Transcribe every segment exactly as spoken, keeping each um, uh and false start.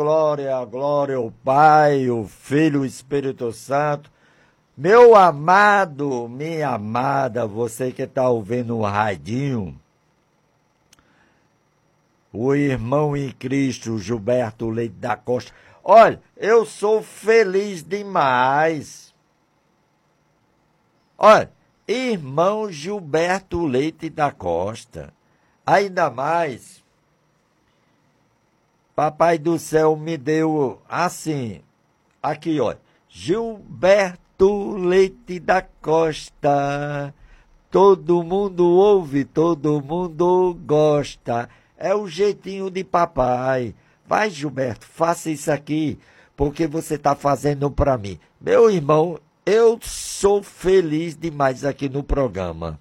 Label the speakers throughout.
Speaker 1: Glória, glória ao Pai, o Filho e o Espírito Santo. Meu amado, minha amada, você que está ouvindo o radinho, o irmão em Cristo, Gilberto Leite da Costa. Olha, eu sou feliz demais. Olha, irmão Gilberto Leite da Costa. Ainda mais, Papai do Céu me deu assim, aqui, olha, Gilberto Leite da Costa. Todo mundo ouve, todo mundo gosta. É o jeitinho de papai. Vai, Gilberto, faça isso aqui, porque você está fazendo para mim. Meu irmão, eu sou feliz demais aqui no programa.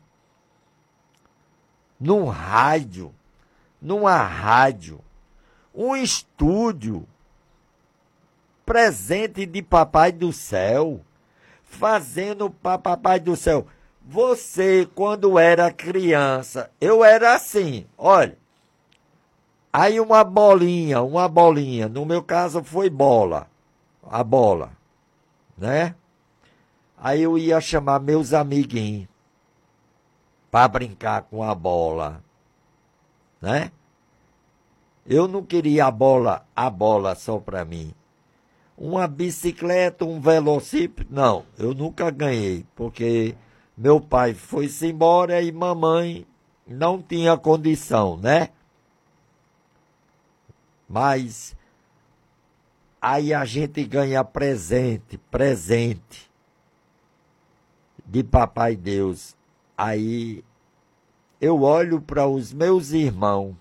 Speaker 1: Num rádio, numa rádio, um estúdio, presente de Papai do Céu, fazendo para Papai do Céu. Você, quando era criança, eu era assim, olha. Aí uma bolinha, uma bolinha, no meu caso foi bola, a bola, né? Aí eu ia chamar meus amiguinhos para brincar com a bola, né? Eu não queria a bola, a bola só para mim. Uma bicicleta, um velocípede, não, eu nunca ganhei, porque meu pai foi-se embora e mamãe não tinha condição, né? Mas aí a gente ganha presente, presente de Papai Deus. Aí eu olho para os meus irmãos.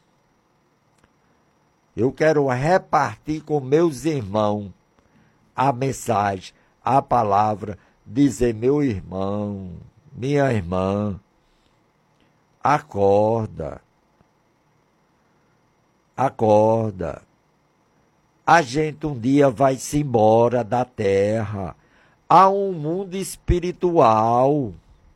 Speaker 1: Eu quero repartir com meus irmãos a mensagem, a palavra, dizer, meu irmão, minha irmã, acorda. Acorda. A gente um dia vai se embora da terra. Há um mundo espiritual.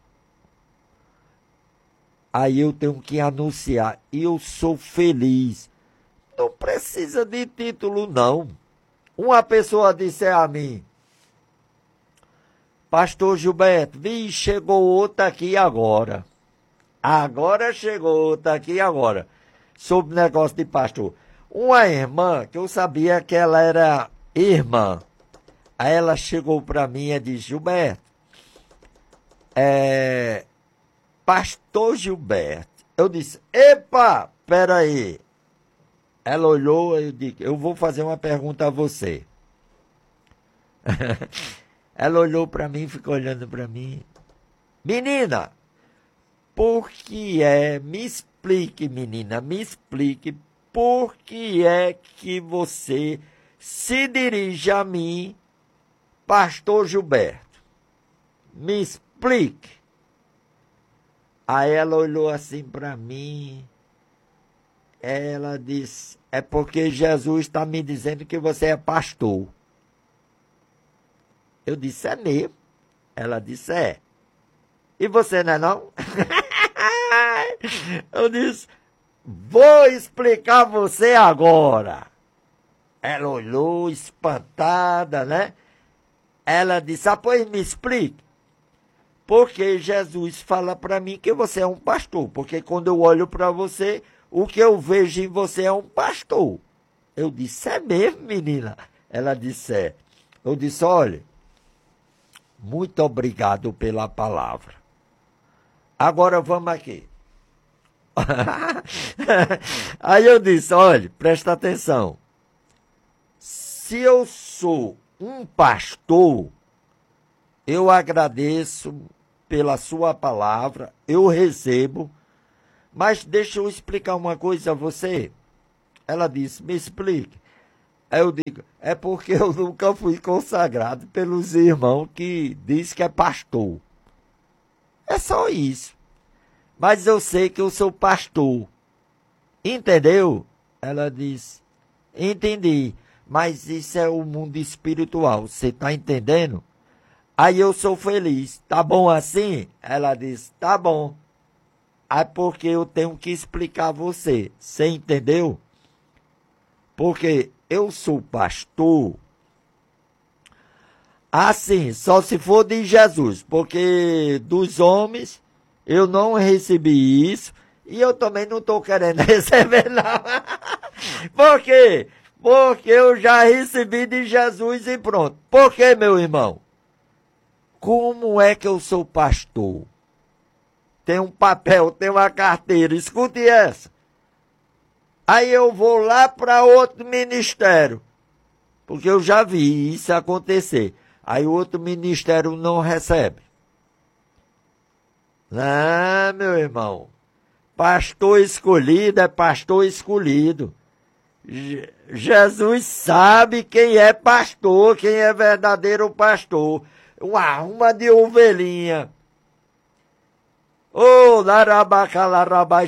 Speaker 1: Aí eu tenho que anunciar. E eu sou feliz. Não precisa de título, não. Uma pessoa disse a mim, Pastor Gilberto, vi, chegou outra aqui agora. Agora chegou outra aqui agora. Sobre o negócio de pastor. Uma irmã, que eu sabia que ela era irmã, aí ela chegou para mim e disse, Gilberto, é, Pastor Gilberto. Eu disse, epa, peraí. Ela olhou e eu disse, eu vou fazer uma pergunta a você. Ela olhou para mim, ficou olhando para mim. Menina, por que é, me explique, menina, me explique, por que é que você se dirige a mim, Pastor Gilberto? Me explique. Aí ela olhou assim para mim, ela disse, é porque Jesus está me dizendo que você é pastor. Eu disse, é mesmo? Ela disse, é. E você não é não? Eu disse, vou explicar a você agora. Ela olhou espantada, né? Ela disse, ah, pois me explique. Porque Jesus fala para mim que você é um pastor. Porque quando eu olho para você, o que eu vejo em você é um pastor. Eu disse, é mesmo, menina? Ela disse, é. Eu disse, olha, muito obrigado pela palavra. Agora vamos aqui. Aí eu disse, olha, presta atenção. Se eu sou um pastor, eu agradeço pela sua palavra, eu recebo, mas deixa eu explicar uma coisa a você. Ela disse, me explique. Aí eu digo, é porque eu nunca fui consagrado pelos irmãos que diz que é pastor. É só isso. Mas eu sei que eu sou pastor. Entendeu? Ela disse, entendi. Mas isso é o mundo espiritual. Você está entendendo? Aí eu sou feliz. Tá bom assim? Ela disse, tá bom. Aí porque eu tenho que explicar a você. Você entendeu? Porque eu sou pastor, assim, só se for de Jesus, porque dos homens eu não recebi isso e eu também não estou querendo receber, não. Por quê? Porque eu já recebi de Jesus e pronto. Por quê, meu irmão? Como é que eu sou pastor? Tem um papel, tem uma carteira, escute essa. Aí eu vou lá para outro ministério, porque eu já vi isso acontecer. Aí o outro ministério não recebe. Não, meu irmão. Pastor escolhido é pastor escolhido. Je- Jesus sabe quem é pastor, quem é verdadeiro pastor. Uma, uma de ovelhinha. Ô, larabacalarabai,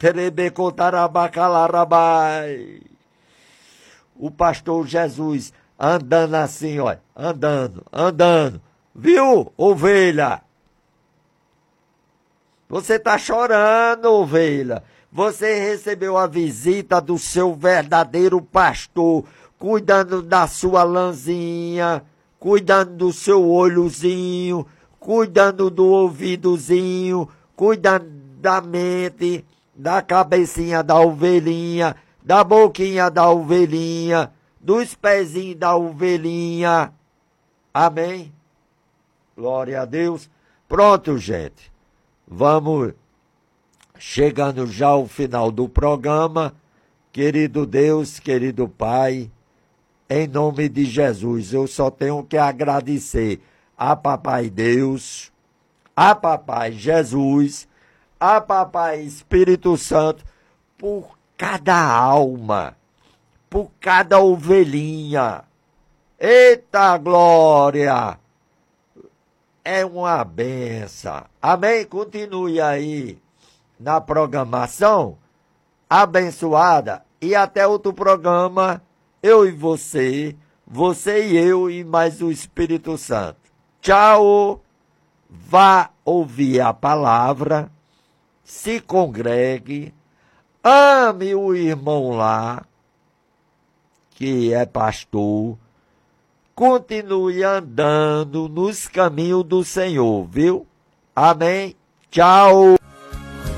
Speaker 1: xeterebecotarabacalarabai. O pastor Jesus andando assim, olha, andando, andando. Viu, ovelha? Você está chorando, ovelha. Você recebeu a visita do seu verdadeiro pastor, cuidando da sua lãzinha, cuidando do seu olhozinho, cuidando do ouvidozinho, cuidando da mente, da cabecinha da ovelhinha, da boquinha da ovelhinha, dos pezinhos da ovelhinha. Amém? Glória a Deus. Pronto, gente. Vamos chegando já ao final do programa. Querido Deus, querido Pai, em nome de Jesus, eu só tenho que agradecer a Papai Deus, a Papai Jesus, a Papai Espírito Santo, por cada alma, por cada ovelhinha. Eita glória! É uma benção. Amém? Continue aí na programação abençoada e até outro programa, eu e você, você e eu e mais o Espírito Santo. Tchau! Vá ouvir a palavra, se congregue, ame o irmão lá, que é pastor, continue andando nos caminhos do Senhor, viu? Amém? Tchau!